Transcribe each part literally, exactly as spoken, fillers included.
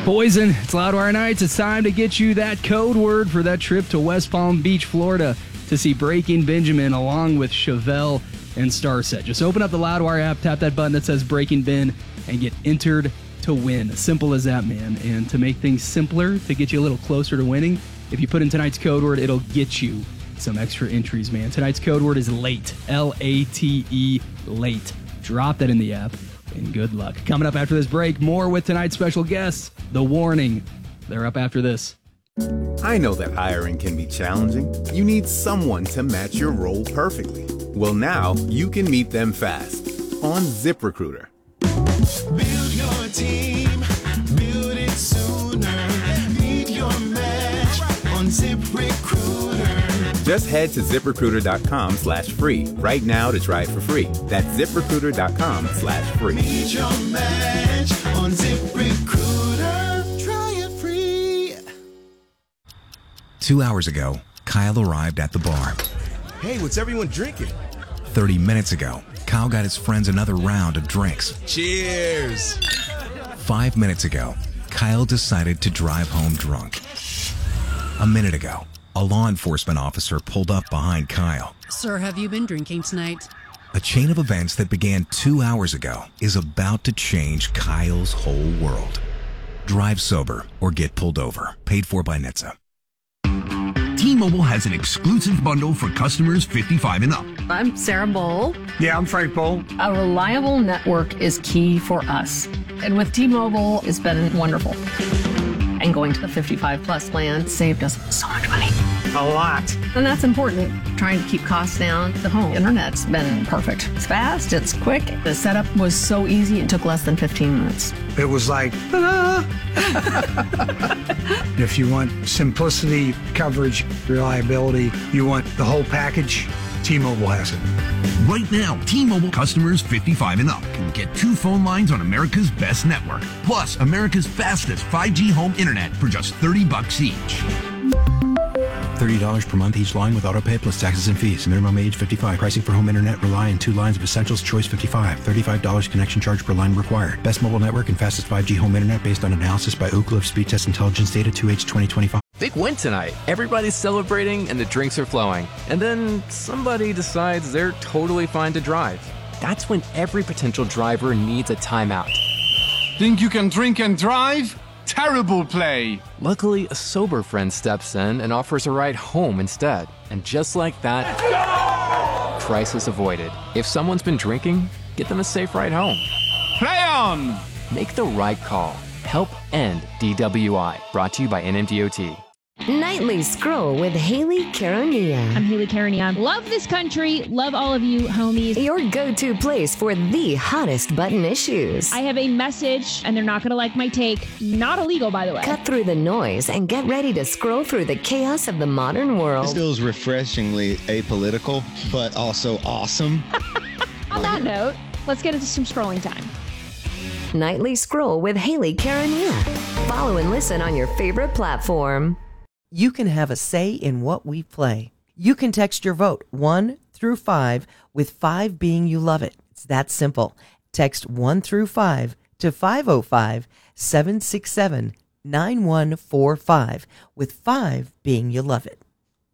Poison, it's Loudwire Nights. It's time to get you that code word for that trip to West Palm Beach, Florida to see Breaking Benjamin along with Chevelle and Starset. Just open up the Loudwire app, tap that button that says Breaking Ben, and get entered to win. Simple as that, man. And to make things simpler, to get you a little closer to winning, if you put in tonight's code word, it'll get you some extra entries, man. Tonight's code word is LATE. L A T E, LATE. Drop that in the app, and good luck. Coming up after this break, more with tonight's special guests, The Warning. They're up after this. I know that hiring can be challenging. You need someone to match your role perfectly. Well, now you can meet them fast on ZipRecruiter. Build your team, build it sooner. Meet your match on ZipRecruiter. Just head to ZipRecruiter.com slash free right now to try it for free. That's ZipRecruiter.com slash free. Meet your match on ZipRecruiter. Try it free. Two hours ago, Kyle arrived at the bar. Hey, what's everyone drinking? Thirty minutes ago, Kyle got his friends another round of drinks. Cheers! Five minutes ago, Kyle decided to drive home drunk. A minute ago, a law enforcement officer pulled up behind Kyle. Sir, have you been drinking tonight? A chain of events that began two hours ago is about to change Kyle's whole world. Drive sober or get pulled over. Paid for by N H T S A. T-Mobile has an exclusive bundle for customers fifty-five and up. I'm Sarah Bowl. Yeah, I'm Frank Bowl. A reliable network is key for us. And with T-Mobile, it's been wonderful. And going to the fifty-five plus plan saved us so much money. A lot. And that's important. Trying to keep costs down. The home internet's been perfect. It's fast, it's quick. The setup was so easy, it took less than fifteen minutes. It was like, ta-da! If you want simplicity, coverage, reliability, you want the whole package, T-Mobile has it. Right now, T-Mobile customers fifty-five and up can get two phone lines on America's best network, plus America's fastest five G home internet for just thirty bucks each. thirty dollars per month each line with autopay plus taxes and fees. Minimum age fifty-five. Pricing for home internet rely on two lines of Essentials Choice fifty-five. thirty-five dollars connection charge per line required. Best mobile network and fastest five G home internet based on analysis by Ookla of Speed Test Intelligence data two H twenty twenty-five. Big win tonight. Everybody's celebrating and the drinks are flowing. And then somebody decides they're totally fine to drive. That's when every potential driver needs a timeout. Think you can drink and drive? Terrible play. Luckily, a sober friend steps in and offers a ride home instead. And just like that, crisis avoided. If someone's been drinking, get them a safe ride home. Play on! Make the right call. Help end D W I. Brought to you by N M D O T. Nightly Scroll with Haley Caronia. I'm Haley Caronia. Love this country. Love all of you, homies. Your go-to place for the hottest button issues. I have a message, and they're not going to like my take. Not illegal, by the way. Cut through the noise and get ready to scroll through the chaos of the modern world. This feels refreshingly apolitical, but also awesome. On that note, let's get into some scrolling time. Nightly Scroll with Haley Caronia. Follow and listen on your favorite platform. You can have a say in what we play. You can text your vote one through five, with five being you love it. It's that simple. Text one through five to five oh five, seven six seven, nine one four five, with five being you love it.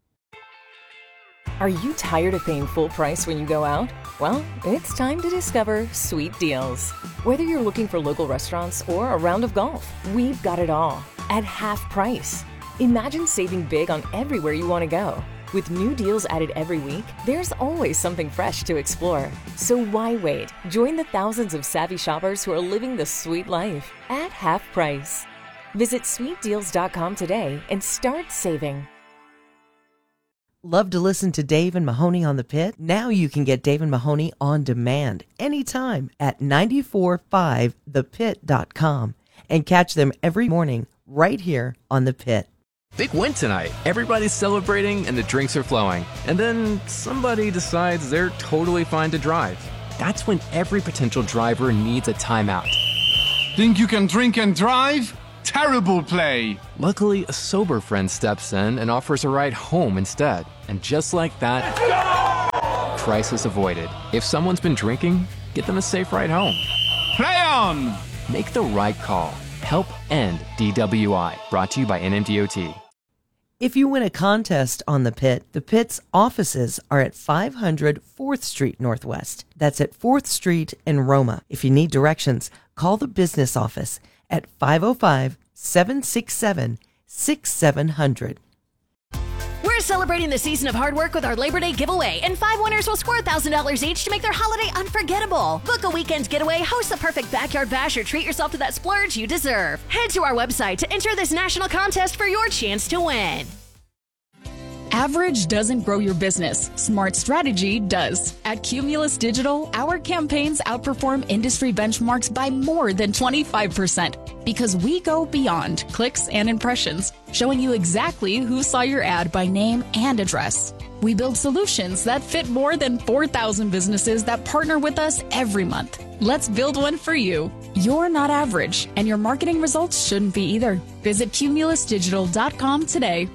Are you tired of paying full price when you go out? Well, it's time to discover Sweet Deals. Whether you're looking for local restaurants or a round of golf, we've got it all at half price. Imagine saving big on everywhere you want to go. With new deals added every week, there's always something fresh to explore. So why wait? Join the thousands of savvy shoppers who are living the sweet life at half price. Visit sweet deals dot com today and start saving. Love to listen to Dave and Mahoney on the Pit? Now you can get Dave and Mahoney on demand anytime at nine four five the pit dot com and catch them every morning right here on The Pit. Big win tonight. Everybody's celebrating and the drinks are flowing. And then somebody decides they're totally fine to drive. That's when every potential driver needs a timeout. Think you can drink and drive? Terrible play. Luckily, a sober friend steps in and offers a ride home instead. And just like that, crisis avoided. If someone's been drinking, get them a safe ride home. Play on! Make the right call. Help end D W I. Brought to you by N M D O T. If you win a contest on The Pit, The Pit's offices are at five hundred fourth Street Northwest. That's at fourth Street in Roma. If you need directions, call the business office at five oh five, seven six seven, six seven zero zero. We're celebrating the season of hard work with our Labor Day giveaway, and five winners will score one thousand dollars each to make their holiday unforgettable. Book a weekend getaway, host the perfect backyard bash, or treat yourself to that splurge you deserve. Head to our website to enter this national contest for your chance to win. Average doesn't grow your business. Smart strategy does. At Cumulus Digital, our campaigns outperform industry benchmarks by more than twenty-five percent because we go beyond clicks and impressions, showing you exactly who saw your ad by name and address. We build solutions that fit more than four thousand businesses that partner with us every month. Let's build one for you. You're not average, and your marketing results shouldn't be either. Visit cumulus digital dot com today.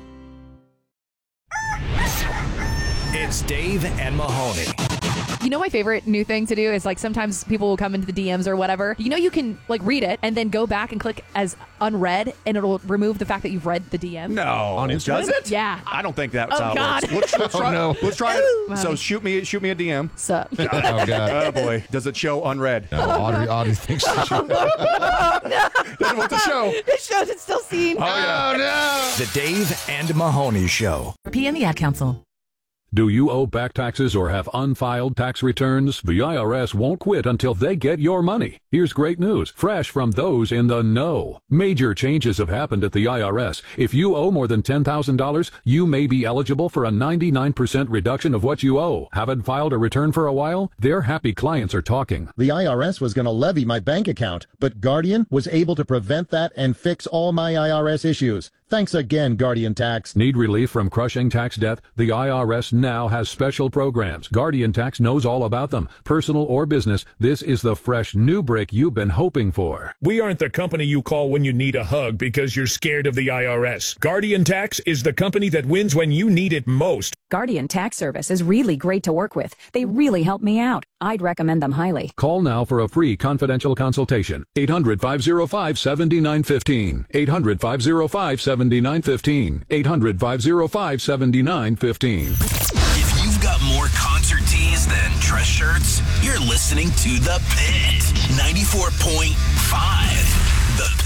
It's Dave and Mahoney. You know, my favorite new thing to do is like sometimes people will come into the D Ms or whatever. You know, you can like read it and then go back and click as unread, and it'll remove the fact that you've read the D M. No, on Instagram? Does it? Yeah. I don't think that's Oh, how God. it works. Let's, let's try, Oh, no. let's try it. Wow. So shoot me, shoot me a D M. Sup? oh God. Oh boy, does it show unread? No, Audrey, Audrey thinks she should. Doesn't want to show. It shows it's still seen. Oh, yeah. no. The Dave and Mahoney Show. P and the Ad Council. Do you owe back taxes or have unfiled tax returns? The I R S won't quit until they get your money. Here's great news, fresh from those in the know. Major changes have happened at the I R S. If you owe more than ten thousand dollars, you may be eligible for a ninety-nine percent reduction of what you owe. Haven't filed a return for a while? Their happy clients are talking. The I R S was going to levy my bank account, but Guardian was able to prevent that and fix all my I R S issues. Thanks again, Guardian Tax. Need relief from crushing tax debt? The I R S now has special programs. Guardian Tax knows all about them. Personal or business, this is the fresh new brick you've been hoping for. We aren't the company you call when you need a hug because you're scared of the I R S. Guardian Tax is the company that wins when you need it most. Guardian Tax Service is really great to work with. They really help me out. I'd recommend them highly. Call now for a free confidential consultation. eight hundred, five oh five, seven nine one five. eight hundred, five oh five, seven nine one five. eight hundred, five oh five, seven nine one five. If you've got more concert tees than dress shirts, you're listening to The Pit. ninety-four point five. The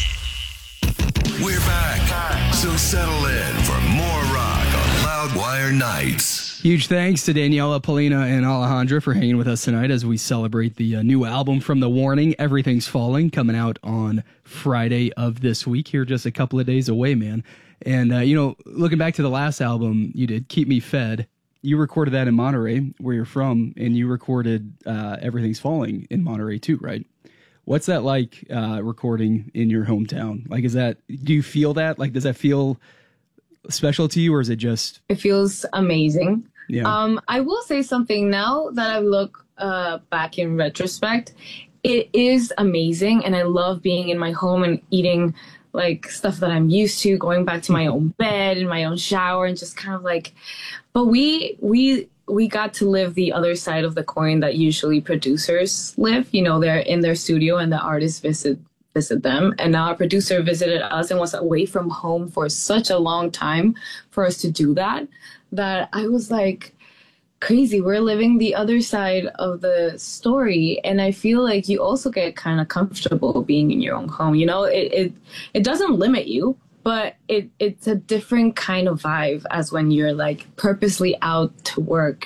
Pit. We're back, so settle in for more rock on Loudwire Nights. Huge thanks to Daniela, Paulina, and Alejandra for hanging with us tonight as we celebrate the uh, new album from The Warning, Everything's Falling, coming out on Friday of this week. Here just a couple of days away, man. And, uh, you know, looking back to the last album you did, Keep Me Fed, you recorded that in Monterey, where you're from, and you recorded uh, Everything's Falling in Monterey too, right? What's that like uh, recording in your hometown? Like, is that, do you feel that? Like, does that feel special to you, or is it just? It feels amazing. Yeah. Um, I will say something now that I look uh, back in retrospect. It is amazing, and I love being in my home and eating like stuff that I'm used to, going back to my own bed and my own shower, and just kind of like. But we we we got to live the other side of the coin that usually producers live. You know, they're in their studio and the artists visit visit them. And now our producer visited us and was away from home for such a long time for us to do that, that I was like, crazy. We're living the other side of the story. And I feel like you also get kind of comfortable being in your own home. You know, it it, it doesn't limit you, but it it's a different kind of vibe as when you're like purposely out to work.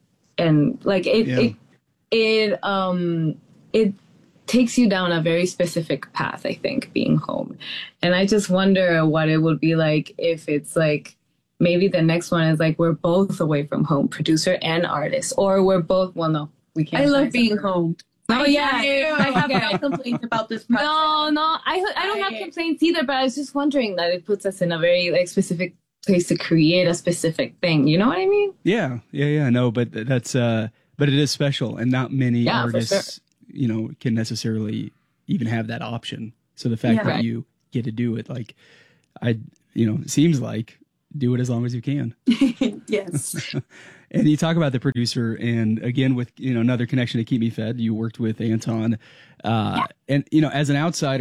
And like it, Yeah. it, it, um, it, takes you down a very specific path, I think, being home. And I just wonder what it would be like if it's like, maybe the next one is like, we're both away from home, producer and artist, or we're both, well, no, we can't. I love find being somewhere. home. Oh, yeah. yeah. I have Okay. no complaints about this project. No, no, I, I don't have I- complaints either, but I was just wondering that it puts us in a very like specific place to create a specific thing. You know what I mean? Yeah, yeah, yeah. No, but th- that's uh, but it is special, and not many Yeah, for artists, you know, can necessarily even have that option. So the fact Yeah. that you get to do it, like, I, you know, it seems like do it as long as you can. Yes. And you talk about the producer, and again, with, you know, another connection to Keep Me Fed, you worked with Anton, uh, and, you know, as an outsider,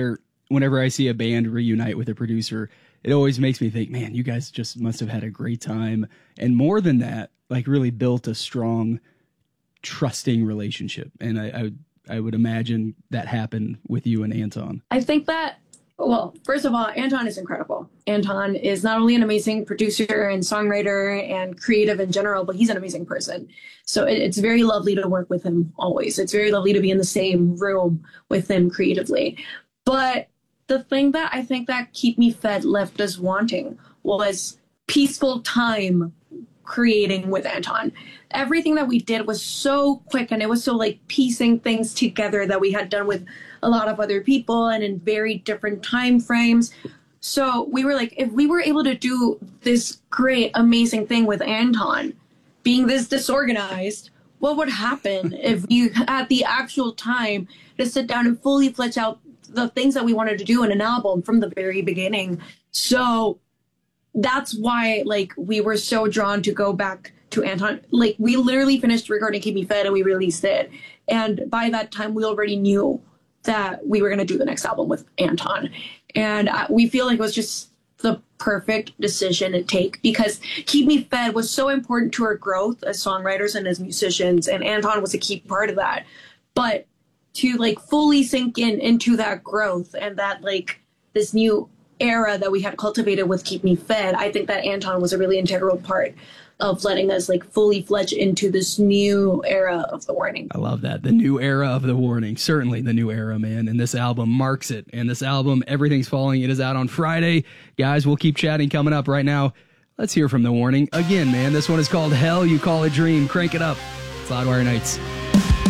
whenever I see a band reunite with a producer, it always makes me think, man, you guys just must have had a great time. And more than that, like really built a strong, trusting relationship. And I, I, would, I would imagine that happened with you and Anton. I think that, well, first of all, Anton is incredible. Anton is not only an amazing producer and songwriter and creative in general, but he's an amazing person. So it, it's very lovely to work with him always. It's very lovely to be in the same room with him creatively. But the thing that I think that Keep Me Fed left us wanting was peaceful time creating with Anton. Everything that we did was so quick, and it was so like piecing things together that we had done with a lot of other people and in very different time frames. So we were like, if we were able to do this great, amazing thing with Anton, being this disorganized, what would happen if you had the actual time to sit down and fully flesh out the things that we wanted to do in an album from the very beginning? So that's why, like, we were so drawn to go back to Anton. Like, we literally finished recording Keep Me Fed and we released it. And by that time, we already knew that we were going to do the next album with Anton. And uh, we feel like it was just the perfect decision to take, because Keep Me Fed was so important to our growth as songwriters and as musicians. And Anton was a key part of that. But to, like, fully sink in into that growth and that, like, this new era that we had cultivated with Keep Me Fed, I think that Anton was a really integral part of letting us, like, fully fledge into this new era of The Warning. I love that. The new era of The Warning. Certainly the new era, man. And this album marks it. And this album, Everything's Falling, it is out on Friday. Guys, we'll keep chatting coming up right now. Let's hear from The Warning again, man. This one is called Hell You Call a Dream. Crank it up. It's Loudwire Nights.